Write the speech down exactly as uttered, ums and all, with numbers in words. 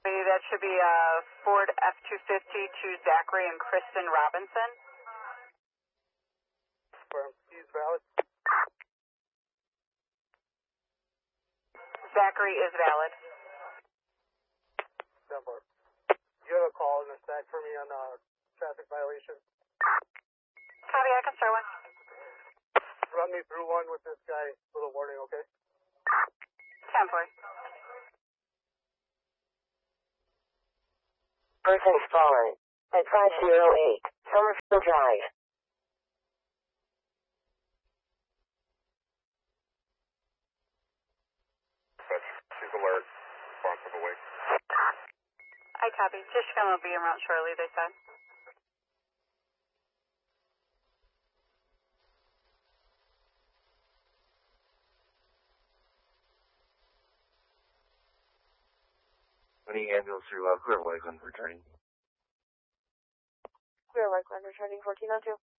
That should be a Ford F two fifty to Zachary and Kristen Robinson. He's valid. Zachary is valid. Number. You have a call in the stack for me on a traffic violation? Copy, I can start one. Run me through one with this guy. Little warning, okay? ten four. Person's fallen at five oh eight Summerfield Drive. She's alert. Responsive awake. I copy. Tishcon will be around shortly, they said. Any ambulance through uh, Clear Lakeland returning. Clear Lakeland returning fourteen oh two.